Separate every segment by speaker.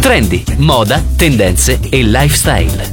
Speaker 1: Trendi, moda, tendenze e lifestyle.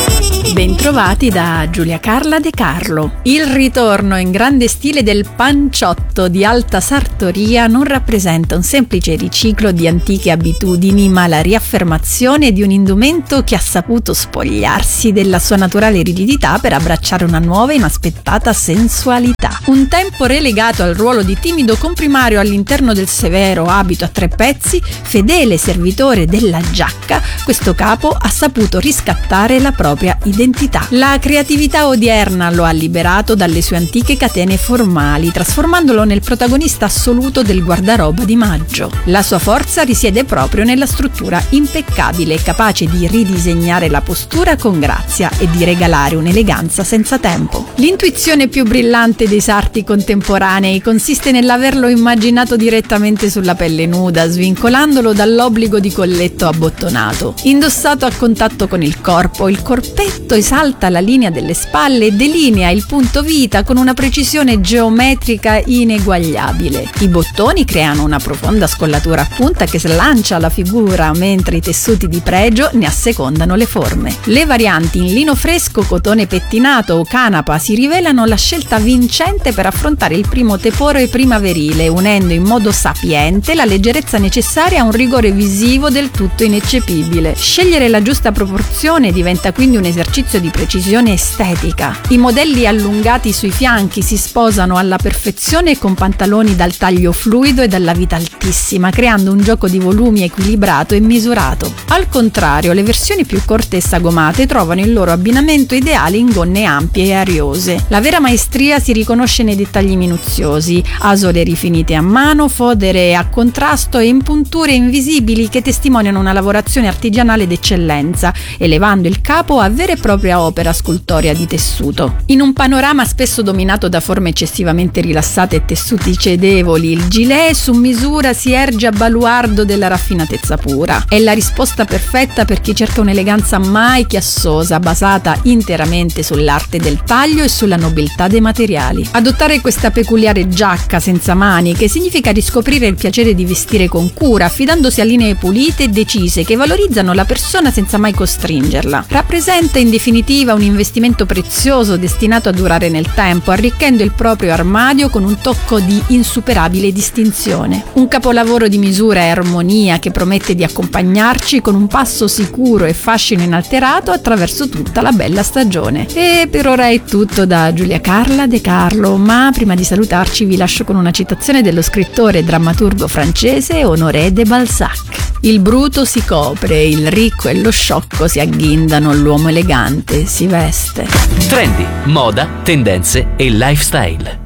Speaker 2: Bentrovati da Giulia Carla De Carlo. Il ritorno in grande stile del panciotto di alta sartoria non rappresenta un semplice riciclo di antiche abitudini, ma la riaffermazione di un indumento che ha saputo spogliarsi della sua naturale rigidità per abbracciare una nuova e inaspettata sensualità. Un tempo relegato al ruolo di timido comprimario all'interno del severo abito a 3 pezzi, fedele servitore della giacca, questo capo ha saputo riscattare la propria identità. La creatività odierna lo ha liberato dalle sue antiche catene formali, trasformandolo nel protagonista assoluto del guardaroba di maggio. La sua forza risiede proprio nella struttura impeccabile, capace di ridisegnare la postura con grazia e di regalare un'eleganza senza tempo. L'intuizione più brillante dei sarti contemporanei consiste nell'averlo immaginato direttamente sulla pelle nuda, svincolandolo dall'obbligo di colletto abbottonato. Indossato a contatto con il corpo, il corpetto esalta la linea delle spalle e delinea il punto vita con una precisione geometrica ineguagliabile. I bottoni creano una profonda scollatura a punta che slancia la figura, mentre i tessuti di pregio ne assecondano le forme. Le varianti in lino fresco, cotone pettinato o canapa si rivelano la scelta vincente per affrontare il primo tepore primaverile, unendo in modo sapiente la leggerezza necessaria a un rigore visivo del tutto ineccepibile. Scegliere la giusta proporzione diventa quindi un esercizio di precisione estetica. I modelli allungati sui fianchi si sposano alla perfezione con pantaloni dal taglio fluido e dalla vita altissima, creando un gioco di volumi equilibrato e misurato. Al contrario, le versioni più corte e sagomate trovano il loro abbinamento ideale in gonne ampie e ariose. La vera maestria si riconosce nei dettagli minuziosi, asole rifinite a mano, fodere a contrasto e impunture invisibili che testimoniano una lavorazione artigianale d'eccellenza, elevando il capo a vera e propria opera scultorea di tessuto. In un panorama spesso dominato da forme eccessivamente rilassate e tessuti cedevoli, il gilet su misura si erge a baluardo della raffinatezza pura. È la risposta perfetta per chi cerca un'eleganza mai chiassosa, basata interamente sull'arte del taglio e sulla nobiltà dei materiali. Adottare questa peculiare giacca senza maniche significa riscoprire il piacere di vestire con cura, affidandosi a linee pulite e decise che valorizzano la persona senza mai costringerla. Rappresenta in definitiva un investimento prezioso destinato a durare nel tempo, arricchendo il proprio armadio con un tocco di insuperabile distinzione. Un capolavoro di misura e armonia che promette di accompagnarci con un passo sicuro e fascino inalterato attraverso tutta la bella stagione. E per ora è tutto da Giulia Carla De Carlo, ma prima di salutarci vi lascio con una citazione dello scrittore e drammaturgo francese Honoré de Balzac. Il bruto si copre, il ricco e lo sciocco si agghindano, l'uomo elegante si veste.
Speaker 1: Trendi, moda, tendenze e lifestyle.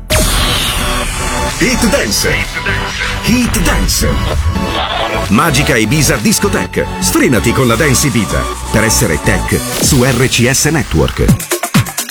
Speaker 3: Hit Dance. Hit Dance. Magica Ibiza Discotheque. Strenati con la Dance Ibiza per essere tech su RCS Network.